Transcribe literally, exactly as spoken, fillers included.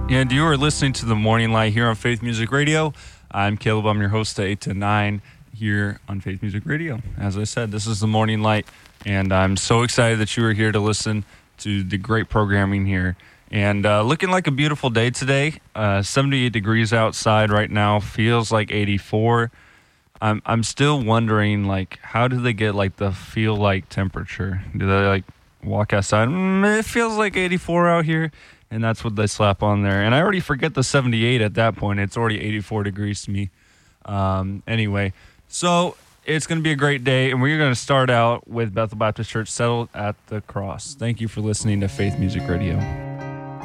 And you are listening to The Morning Light here on Faith Music Radio. I'm Caleb. I'm your host at eight to nine here on Faith Music Radio. As I said, this is The Morning Light, and I'm so excited that you are here to listen to the great programming here. And uh, looking like a beautiful day today. Uh, seventy-eight degrees outside right now. Feels like eighty-four. I'm I'm still wondering, like, how do they get, like, the feel-like temperature? Do they, like, walk outside? Mm, it feels like eighty-four out here. And that's what they slap on there. And I already forget the seventy-eight at that point. It's already eighty-four degrees to me. Um, anyway, so it's going to be a great day. And we're going to start out with Bethel Baptist Church, Settled at the Cross. Thank you for listening to Faith Music Radio.